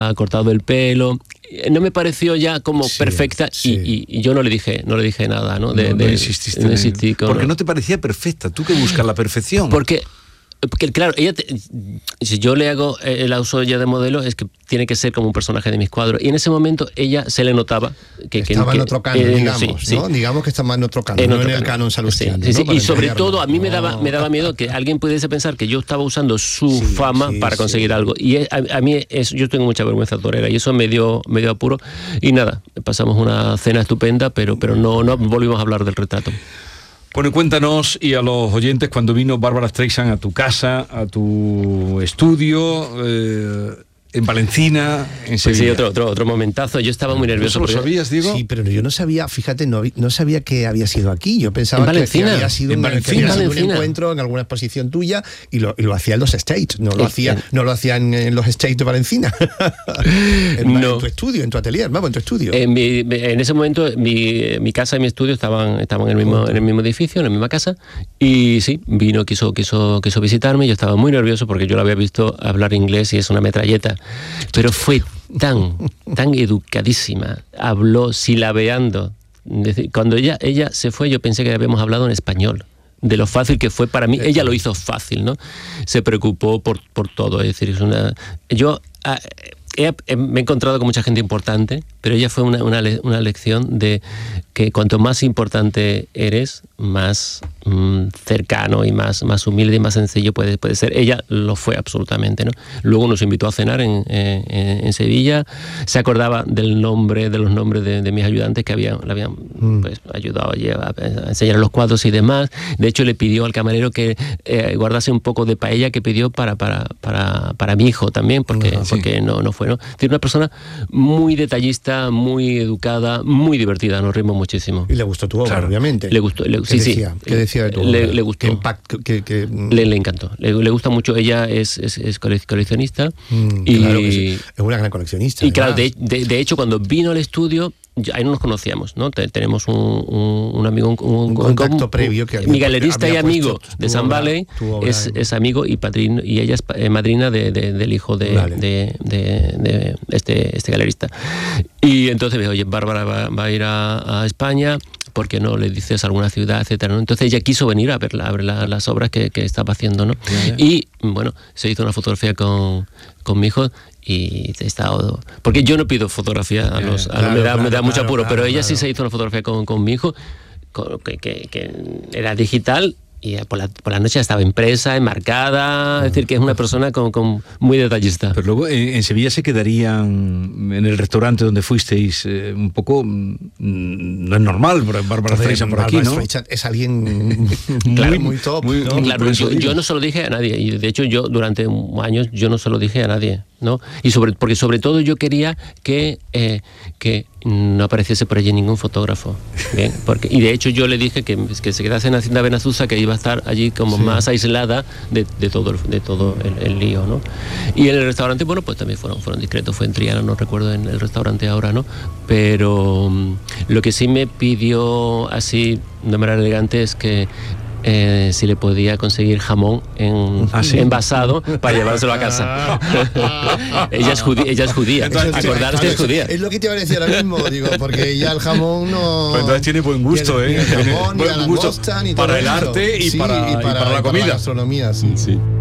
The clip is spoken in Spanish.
cortado el pelo. No me pareció ya como perfecta y yo no le dije nada, ¿no? No insististe. No insistí porque no te parecía perfecta. ¿Tú que buscas la perfección? Porque claro, si yo le hago la uso ya de modelo, es que tiene que ser como un personaje de mis cuadros. Y en ese momento ella se le notaba que estaba en otro canon, digamos, sí. ¿no? Digamos que estaba en otro canon, no en el canon salustiano. Sí, ¿no? Y sobre todo a mí me daba miedo que alguien pudiese pensar que yo estaba usando su fama para conseguir algo. Y a mí yo tengo mucha vergüenza torera y eso me dio apuro. Y nada, pasamos una cena estupenda, pero no volvimos a hablar del retrato. Bueno, cuéntanos, y a los oyentes, cuando vino Bárbara Streisand a tu casa, a tu estudio, en Valencina, en Sevilla. Sí, otro momentazo. Yo estaba muy nervioso. ¿Eso lo sabías, Diego? Sí, pero yo no sabía, fíjate, no sabía que había sido aquí. Yo pensaba que había sido un encuentro en alguna exposición tuya y lo hacía en los States. No lo hacía en los States de Valencina. En tu estudio, en tu atelier, vamos, en tu estudio. En ese momento mi casa y mi estudio estaban en el mismo edificio, en la misma casa, y sí, quiso visitarme. Yo estaba muy nervioso porque yo lo había visto hablar inglés y es una metralleta. Pero fue tan educadísima, habló silabeando. Cuando ella se fue, yo pensé que habíamos hablado en español, de lo fácil que fue para mí. Ella lo hizo fácil, ¿no? Se preocupó por todo, es decir, me he encontrado con mucha gente importante, pero ella fue una lección de que cuanto más importante eres, más cercano y más humilde y más sencillo puede ser. Ella lo fue absolutamente, ¿no? Luego nos invitó a cenar en Sevilla. Se acordaba de los nombres de mis ayudantes que le habían pues, ayudado a enseñar los cuadros y demás. De hecho, le pidió al camarero que guardase un poco de paella que pidió para mi hijo también, porque no fue, ¿no? Tiene una persona muy detallista, muy educada, muy divertida, nos rimos muchísimo. Y le gustó tu obra, obviamente. Le gustó, ¿Qué decía de tu obra? Le gustó. Le encantó. Le gusta mucho. Ella es coleccionista. Claro que sí. Es una gran coleccionista. Y claro, de hecho, cuando vino al estudio, ahí no nos conocíamos, ¿no? Tenemos un amigo, un contacto previo que mi galerista y amigo de San Valley es amigo y padrino, y ella es madrina del hijo de este galerista. Y entonces me dijo, oye, Bárbara va a ir a España, ¿por qué no le dices alguna ciudad, etcétera, ¿no? Entonces ella quiso venir a ver las obras que estaba haciendo, ¿no? Y bueno, se hizo una fotografía con mi hijo. Y he estado, porque yo no pido fotografía a los me da mucho apuro, pero ella sí se hizo una fotografía con mi hijo que era digital y por la noche estaba impresa, enmarcada, es decir, que es una persona con muy detallista. Pero luego en Sevilla se quedarían en el restaurante donde fuisteis un poco, no es normal, Bárbara Streisand por aquí, ¿no? Es alguien muy top, ¿no? Claro, yo no se lo dije a nadie, y de hecho yo durante años yo no se lo dije a nadie, ¿no? Porque sobre todo yo quería que no apareciese por allí ningún fotógrafo, ¿bien? Y de hecho yo le dije que se quedase en Hacienda Benazúzar, que iba a estar allí como más aislada de todo el lío, ¿no? Y en el restaurante, bueno, pues también fueron discretos. Fue en Triana, no recuerdo en el restaurante ahora, ¿no? Pero lo que sí me pidió así de manera elegante es que si le podía conseguir jamón envasado para llevárselo a casa. Ella es judía. Acordaros que es judía. Es lo que te iba a decir ahora mismo, digo, porque ya el jamón no... Pues entonces tiene buen gusto, tiene jamón, buen gusto para el arte y para la comida. La gastronomía, sí.